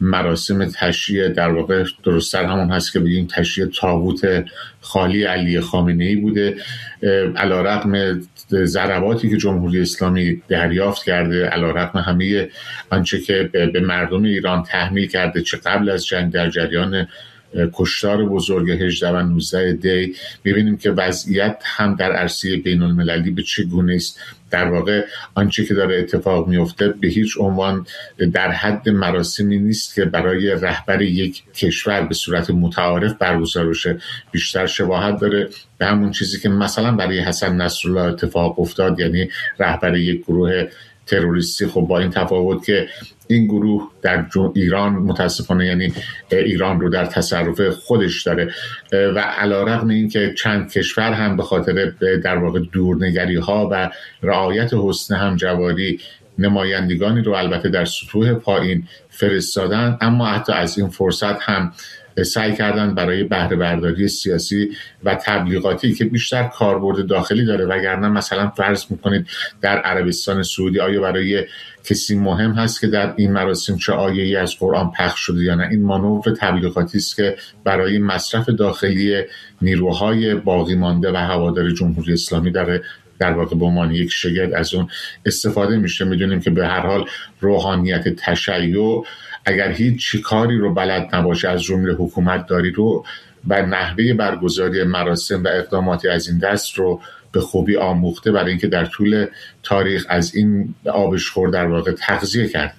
مراسم تشییع، در واقع درست‌تر همون هست که بگیم تشییع تابوت خالی علی خامنه‌ای بوده. علیرغم ضرباتی که جمهوری اسلامی دریافت کرده، علیرغم همه آنچه که به مردم ایران تحمیل کرده، چه قبل از جنگ در جریان کشتار بزرگ 18 و 19 دی، می‌بینیم که وضعیت هم در عرصه بین‌المللی به چه گونه است. در واقع آنچه که داره اتفاق میفته به هیچ عنوان در حد مراسمی نیست که برای رهبر یک کشور به صورت متعارف برگزار بشه. بیشتر شباهت داره به همون چیزی که مثلا برای حسن نصرالله اتفاق افتاد، یعنی رهبر یک گروه تروریستی. خب با این تفاوت که این گروه در ایران متاسفانه یعنی ایران رو در تصرف خودش داره و علیرغم این که چند کشور هم به خاطر در واقع دورنگری ها و رعایت حسن همجواری نمایندگانی رو البته در سطوح پایین فرستادن، اما حتی از این فرصت هم سعی کردن برای بهره برداری سیاسی و تبلیغاتی که بیشتر کاربرد داخلی داره، وگرنه مثلا فرض میکنید در عربستان سعودی آیا برای کسی مهم هست که در این مراسم چه آیه‌ای از قرآن پخش شده یا نه؟ این مانور تبلیغاتی است که برای مصرف داخلی نیروهای باقی مانده و هوادار جمهوری اسلامی در واقع به عنوان یک شگرد از اون استفاده میشه. میدونیم که به هر حال روحانیت تشیع اگر هیچ کاری رو بلد نباشه از جمله حکومت داری رو و نحوه برگزاری مراسم و اقداماتی از این دست رو به خوبی آموخته، برای اینکه در طول تاریخ از این آبشخور در واقع تغذیه کرد.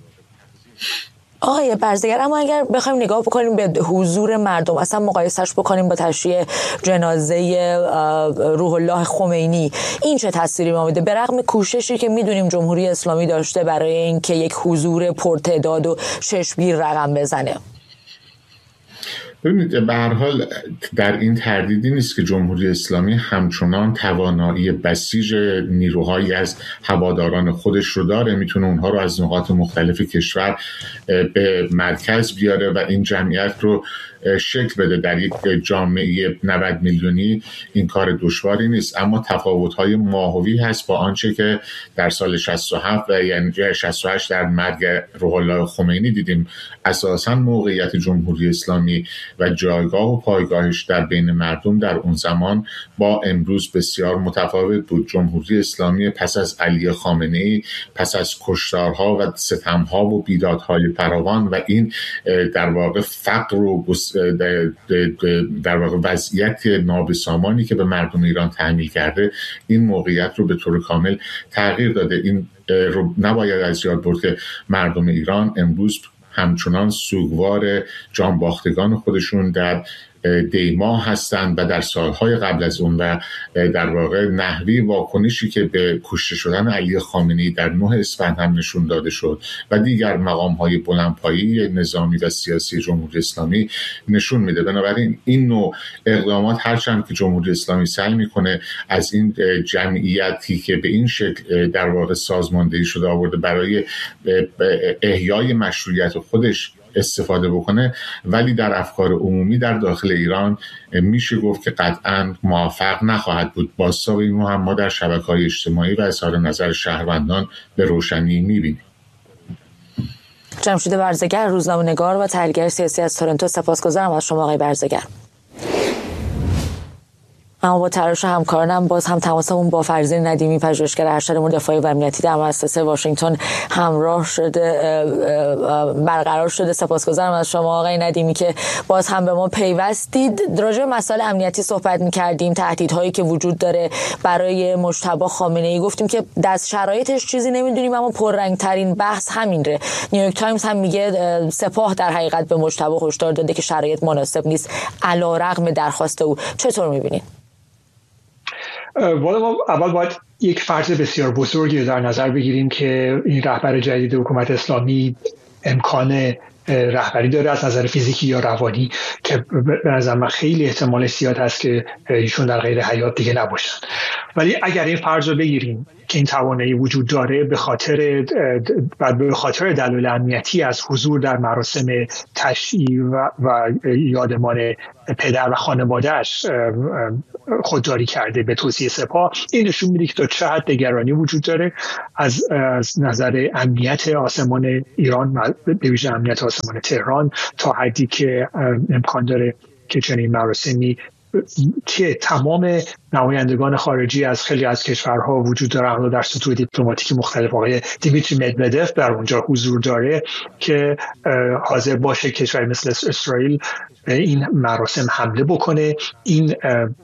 آقای برزگر، اما اگر بخوایم نگاه بکنیم به حضور مردم، اصلا مقایسهش بکنیم با تشییع جنازه روح الله خمینی، این چه تأثیری می‌آورده به رغم کوششی که می‌دونیم جمهوری اسلامی داشته برای اینکه یک حضور پرتعداد و چشمگیر رقم بزنه؟ ببینید، به هر حال در این تردیدی نیست که جمهوری اسلامی همچنان توانایی بسیج نیروهایی از هواداران خودش رو داره، میتونه اونها رو از نقاط مختلف کشور به مرکز بیاره و این جمعیت رو شکل بده. در یک جامعه 90 میلیونی این کار دشواری نیست، اما تفاوت‌های ماهوی هست با آنچه که در سال 67 و یعنی 68 در مرگ روح الله خمینی دیدیم. اساساً موقعیت جمهوری اسلامی و جایگاه و پایگاهش در بین مردم در اون زمان با امروز بسیار متفاوت بود. جمهوری اسلامی پس از علی خامنه‌ای، پس از کشتارها و ستمها و بیدادهای فراوان و این در واقع فقر و در واقع وضعیت نابسامانی که به مردم ایران تحمیل کرده، این موقعیت رو به طور کامل تغییر داده. این رو نباید از یاد برد که مردم ایران امروز همچنان سوگوار جانباختگان خودشون در دیما هستند و در سالهای قبل از اون و در واقع نحوی واکنشی که به کشته شدن علی خامنه‌ای در 9 اسفند هم نشون داده شد و دیگر مقام‌های بلندپایه نظامی و سیاسی جمهوری اسلامی نشون میده. بنابراین این نوع اقدامات هرچند که جمهوری اسلامی سعی میکنه از این جمعیتی که به این شکل در واقع سازماندهی شده آورده برای احیای مشروعیت خودش استفاده بکنه، ولی در افکار عمومی در داخل ایران میشه گفت که قطعاً موفق نخواهد بود. بازتاب این رو هم ما در شبکه‌های اجتماعی و اظهار نظر شهروندان به روشنی میبینیم. جمشید برزگر، روزنامه‌نگار و تحلیلگر سیاسی از تورنتو، سپاسگزارم از شما آقای برزگر. اما با تلاش همکارانم باز هم تماسمون با فرزین ندیمی، پژوهشگر ارشد امور دفاعی و امنیتی در مؤسسه واشنگتن برقرار شده. سپاسگزارم از شما آقای ندیمی که باز هم به ما پیوستید. راجع به مسائل امنیتی صحبت می‌کردیم، تهدیدهایی که وجود داره برای مجتبی خامنه‌ای. گفتیم که دست شرایطش چیزی نمیدونیم، اما پررنگ‌ترین بحث همینه. نیویورک تایمز هم میگه سپاه در حقیقت به مجتبی هشدار داده که شرایط مناسب نیست علیرغم درخواست او. چطور می‌بینید؟ والا ما اول باید یک فرض بسیار بزرگی رو در نظر بگیریم که این رهبر جدید حکومت اسلامی امکان رهبری داره از نظر فیزیکی یا روانی، که به نظر من خیلی احتمال زیاد هست که ایشون در غیر حیات دیگه نباشن. ولی اگر این فرض رو بگیریم که این توانایی وجود داره به خاطر دلایل امنیتی از حضور در مراسم تشییع و یادمان پدر و خانواده‌اش خودداری کرده به توصیه سپاه. این نشون میده که تا چه حد نگرانی وجود داره از نظر امنیت آسمان ایران، به ویژه امنیت آسمان تهران، تا حدی که امکان داره که چنین مراسمی که تمام نمایندگان خارجی از خیلی از کشورها وجود داره، در سطوح دیپلماتیک مختلف آقای دیمیتری مدودف در اونجا حضور داره، که حاضر باشه کشوری مثل اسرائیل به این مراسم حمله بکنه، این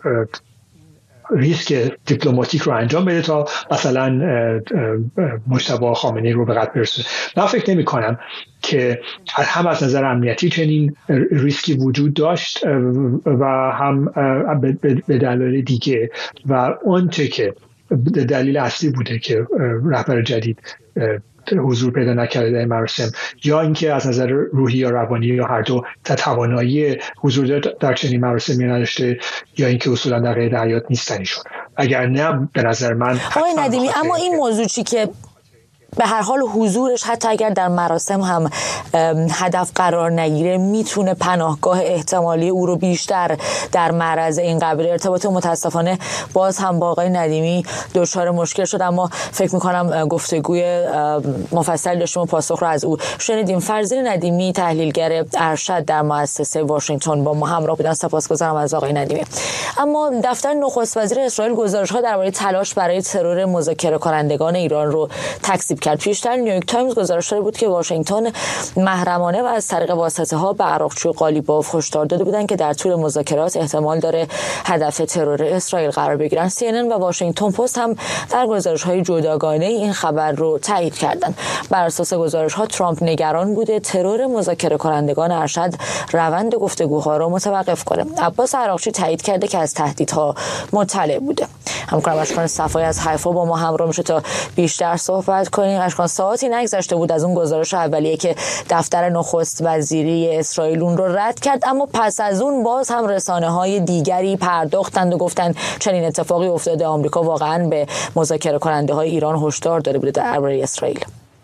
ریسک دیپلماتیک رو انجام بده تا مثلا مجتبی خامنه‌ای رو به قتل برسونه. من فکر نمی کنم که هم از نظر امنیتی چنین ریسکی وجود داشت و هم به دلایل دیگه، و آنچه که دلیل اصلی بوده که رهبر جدید حضور پیدا نکرده در مراسم، یا اینکه از نظر روحی یا روانی یا هر دو توانایی حضور در چنین مراسمی نداشته، یا اینکه اصولا در قید حیات نیستن ایشون. اگر نه به نظر من آقای ندیمی، اما این موضوع چی که به هر حال حضورش حتی اگر در مراسم هم هدف قرار نگیره میتونه پناهگاه احتمالی او رو بیشتر در معرض این قبیل ارتباط متاسفانه باز هم با آقای ندیمی دچار مشکل شد، اما فکر میکنم گفتگوی مفصل داشتیم و پاسخ رو از او شنیدیم. فرزین ندیمی، تحلیلگر ارشد در مؤسسه واشنگتن، با ما همراه بودن. سپاسگزارم از آقای ندیمی. اما دفتر نخست وزیر اسرائیل گزارش‌ها درباره تلاش برای ترور مذاکره کنندگان ایران رو تکذیب کرد. پیشتر نیویورک تایمز گزارش داده بود که واشنگتن محرمانه و از طریق واسطه‌ها به عراقچی قالیباف هشدار داده بودند که در طول مذاکرات احتمال داره هدف ترور اسرائیل قرار بگیرن. CNN و واشنگتن پست هم در گزارش‌های جداگانه این خبر رو تایید کردند. بر اساس گزارش‌ها ترامپ نگران بوده ترور مذاکره کنندگان ارشد روند گفتگوها رو متوقف کنه. عباس عراقچی تایید کرده که از تهدیدها مطلع بوده. همکارم اشکان صفایی از حیفا با ما همراه میشه تا بیشتر صحبت کنیم. اشکان، ساعتی نگذشته بود از اون گزارش اولیه که دفتر نخست وزیری اسرائیل اون رو رد کرد، اما پس از اون باز هم رسانه‌های دیگری پرداختند و گفتند چنین اتفاقی افتاده. آمریکا واقعاً به مذاکره کننده‌های ایران هشدار داده بوده درباره اسرائیل.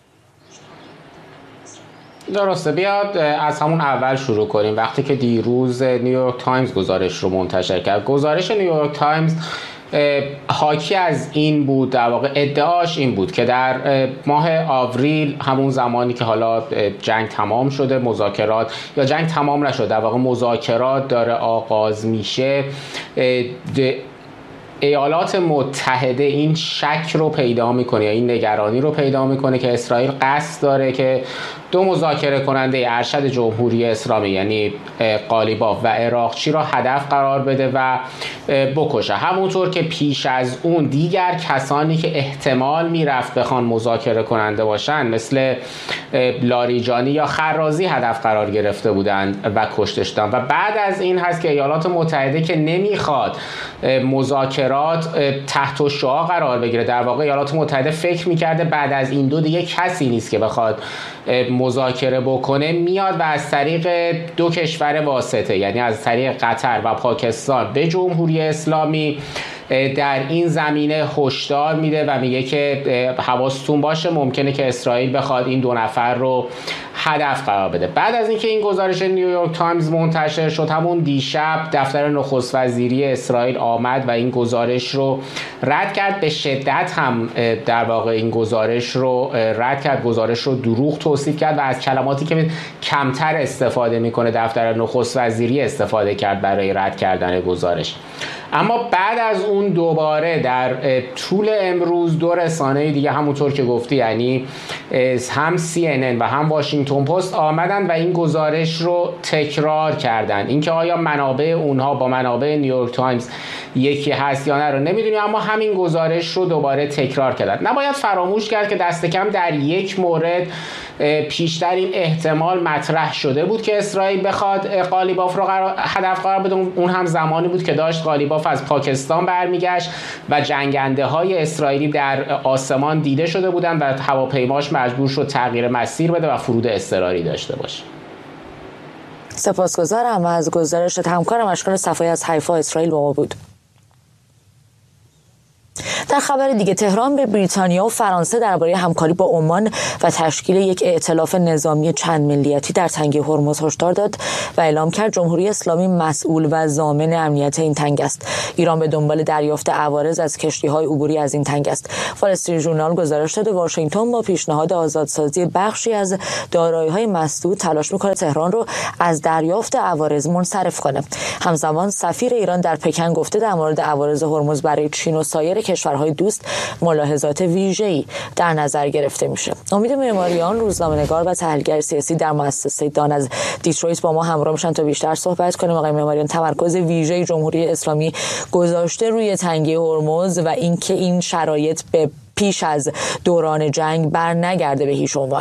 درسته، بیاد از همون اول شروع کنیم. وقتی که دیروز نیویورک تایمز گزارش رو منتشر کرد، گزارش نیویورک تایمز حاکی از این بود، در واقع ادعاش این بود که در ماه آوریل، همون زمانی که حالا جنگ تمام شده، مذاکرات یا جنگ تمام نشده، در واقع مذاکرات داره آغاز میشه، ایالات متحده این شک رو پیدا میکنه یا این نگرانی رو پیدا میکنه که اسرائیل قصد داره که دو مذاکره کننده ارشد جمهوری اسلامی یعنی قالیباف و عراقچی را هدف قرار بده و بکشه. همونطور که پیش از اون دیگر کسانی که احتمال میرفت بخوان مذاکره کننده باشن مثل لاریجانی یا خرازی هدف قرار گرفته بودند و کشته شدند. و بعد از این هست که ایالات متحده که نمیخواد مذاکرات تحت الشعاع قرار بگیره، در واقع ایالات متحده فکر میکرده بعد از این دو دیگه کسی نیست که بخواد مذاکره بکنه، میاد و از طریق دو کشور واسطه یعنی از طریق قطر و پاکستان به جمهوری اسلامی در این زمینه هشدار میده و میگه که حواستون باشه ممکنه که اسرائیل بخواد این دو نفر رو هدف قرار بده. بعد از اینکه این گزارش نیویورک تایمز منتشر شد، همون دیشب دفتر نخست وزیری اسرائیل آمد و این گزارش رو رد کرد. به شدت هم در واقع این گزارش رو رد کرد، گزارش رو دروغ توصیف کرد و از کلماتی که کمتر استفاده میکنه دفتر نخست وزیری استفاده کرد برای رد کردن گزارش. اما بعد از اون دوباره در طول امروز دو رسانه دیگه همونطور که گفتی یعنی هم CNN و هم واشنگتن پست آمدن و این گزارش رو تکرار کردن. اینکه آیا منابع اونها با منابع نیویورک تایمز یکی هست یا نه رو نمیدونیم، اما همین گزارش رو دوباره تکرار کردن. نباید فراموش کرد که دست کم در یک مورد پیشتر این احتمال مطرح شده بود که اسرائیل بخواد قالیباف رو هدف قرار بده. اون هم زمانی بود که داشت قالیباف از پاکستان برمیگشت و جنگنده های اسرائیلی در آسمان دیده شده بودند و هواپیماش مجبور شد تغییر مسیر بده و فرود اضطراری داشته باشه. سپاسگزارم از گزارشت. همکارم اشکان صفایی از حیفا اسرائیل با ما بود. در در خبر دیگه تهران به بریتانیا و فرانسه درباره همکاری با عمان و تشکیل یک ائتلاف نظامی چند ملیتی در تنگه هرمز هشدار داد و اعلام کرد جمهوری اسلامی مسئول و ضامن امنیت این تنگ است. ایران به دنبال دریافت عوارض از کشتی‌های عبوری از این تنگ است. وال استریت ژورنال گزارش داده واشنگتن با پیشنهاد آزادسازی بخشی از دارایی‌های مسدود تلاش می‌کنه تهران رو از دریافت عوارض منصرف کنه. همزمان سفیر ایران در پکن گفته در مورد عوارض هرمز برای چین و سایر کشورهای دوست ملاحظات ویژه‌ای در نظر گرفته میشه. امید معماریان، روزنامه‌نگار و تحلیلگر سیاسی در مؤسسه دان از دیترویت با ما همراه میشن تا بیشتر صحبت کنیم. آقای معماریان، تمرکز ویژه‌ای جمهوری اسلامی گذاشته روی تنگه هرمز و اینکه این شرایط به پیش از دوران جنگ بر نگرده به هیچ عنوان.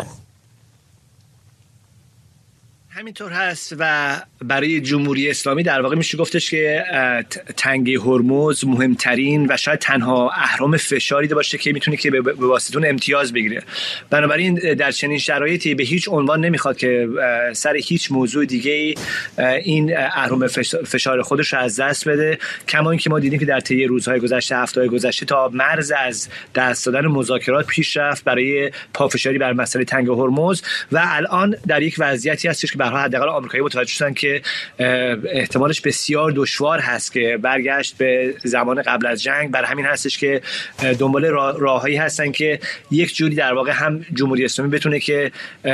همینطور هست و برای جمهوری اسلامی در واقع میشه گفتش که تنگه هرمز مهمترین و شاید تنها اهرم فشاری باشه که میتونه که به واسطه اون امتیاز بگیره. بنابراین در چنین شرایطی به هیچ عنوان نمیخواد که سر هیچ موضوع دیگه این اهرم فشار خودش رو از دست بده. کما اینکه ما دیدیم که در طی روزهای گذشته، هفته‌های گذشته تا مرز از دست دادن مذاکرات پیش رفت برای پافشاری بر مسئله تنگه هرمز و الان در یک وضعیتی هستش که حداقل آمریکایی متوجه شدن که احتمالش بسیار دشوار هست که برگشت به زمان قبل از جنگ. برای همین هستش که دنبال راههایی هستن که یک جوری در واقع هم جمهوری اسلامی بتونه که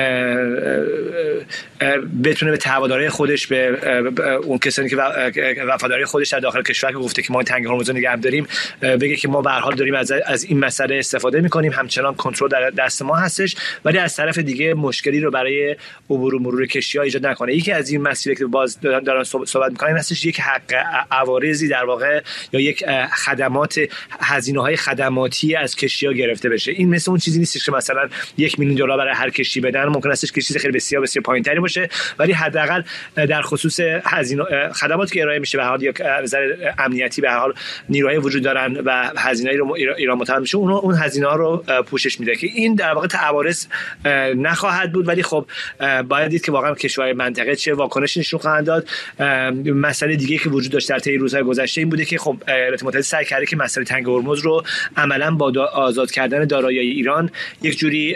بتونه به تعهدات خودش، به اون کسانی که وفاداری خودش در داخل کشور که گفته که ما تنگه هرمز رو نگه داریم، بگه که ما به هر حال داریم از این مسئله استفاده می‌کنیم، همچنان کنترل در دست ما هستش، ولی از طرف دیگه مشکلی رو برای عبور و مرور کشتی‌ها ایجاد نکنه. یکی از این مسائلی که باز دارن صحبت می‌کنن هستش یک حق عوارضی در واقع یا یک هزینه‌های خدماتی از کشتی‌ها گرفته بشه. این مثل اون چیزی نیست که مثلا $1,000,000 برای هر کشتی بدن، ممکن است که چیز خیلی بسیار پایین‌تری باشه، ولی حداقل در خصوص هزینه خدماتی که ارائه میشه به هر حال یک نظر امنیتی به هر حال نیروهای وجود دارن و هزینه‌ای رو ایران متحمل میشه، اون هزینه‌ها رو پوشش میده که این در واقع عوارض نخواهد بود. ولی خب باید دید که واقعا کشورهای منطقه چه واکنشی نشون خواهند داد. مسئله دیگه که وجود داشت در طی روزهای گذشته این بوده که خب ایالات متحده سعی کرده که مسئله تنگه هرمز رو عملاً با آزاد کردن دارایی ایران یک جوری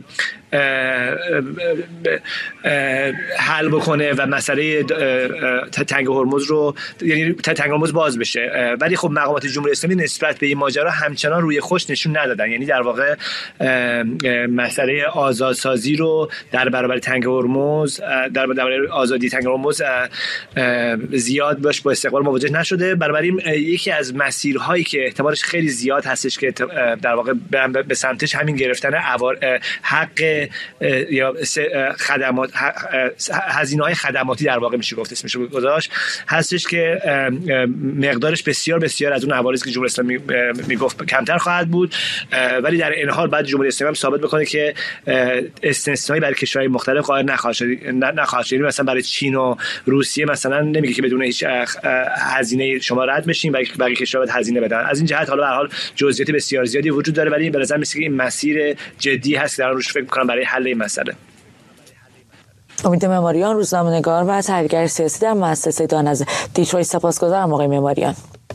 حل بکنه و مسئله تنگه هرمز رو، یعنی تنگه هرمز باز بشه. ولی خب مقامات جمهوری اسلامی نسبت به این ماجرا همچنان روی خوش نشون ندادن، یعنی در واقع مسئله آزادسازی رو در برابر تنگه هرمز، در برابر آزادی تنگه هرمز زیاد باش با استقبال مواجه نشده. بنابراین یکی از مسیرهایی که احتمالش خیلی زیاد هستش که در واقع به سمتش همین گرفتن حق یا خدمات، هزینه‌های خدماتی در واقع میشه گفت اسمش رو گذاشت، هستش که مقدارش بسیار بسیار از اون عوارضی که جمهوری اسلامی میگفت کمتر خواهد بود. ولی در این حال بعد جمهوری اسلامی هم ثابت بکنه که استثنایی برای کشورهای مختلف قائل نخواهد شد. مثلا برای چین و روسیه مثلا نمیگه که بدون هیچ هزینه شما رد بشین، برای کشورها باید هزینه بدن. از این جهت حالا به هر حال جزئیات بسیار زیادی وجود داره، ولی به نظر میاد این مسیر جدی هست در روش فکر می‌کنم برای حل این مسئله. امید معماریان، روزنامه‌نگار و تحلیلگر سیاسی در مؤسسه دان از دیترویت. سپاسگزارم آقای معماریان.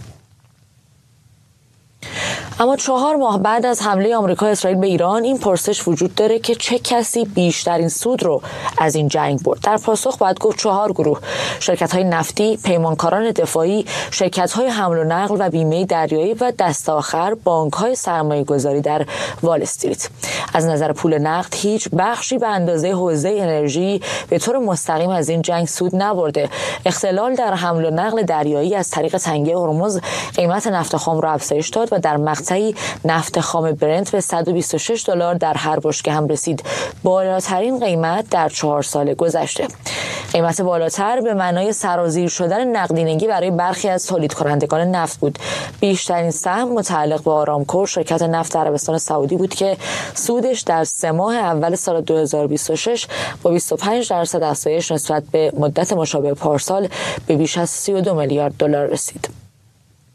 اما 4 ماه بعد از حمله آمریکا و اسرائیل به ایران این پرسش وجود داره که چه کسی بیشترین سود رو از این جنگ برد؟ در پاسخ باید گفت 4 گروه: شرکت‌های نفتی، پیمانکاران دفاعی، شرکت‌های حمل و نقل و بیمه دریایی و دست آخر بانک‌های سرمایه‌گذاری در وال استریت. از نظر پول نقد هیچ بخشی به اندازه حوزه انرژی به طور مستقیم از این جنگ سود نبرده. اختلال در حمل و نقل دریایی از طریق تنگه هرمز قیمت نفت خام را افزایش داد و در مقطعی نفت خام برنت به $126 در هر بشکه هم رسید، بالاترین قیمت در 4 سال گذشته. قیمت بالاتر به معنای سرازیر شدن نقدینگی برای برخی از تولید کنندگان نفت بود. بیشترین سهم متعلق به آرامکو، شرکت نفت عربستان سعودی بود که سودش در 3 ماه اول سال 2026 با 25% افزایش نسبت به مدت مشابه پارسال به بیش از $32 میلیارد رسید.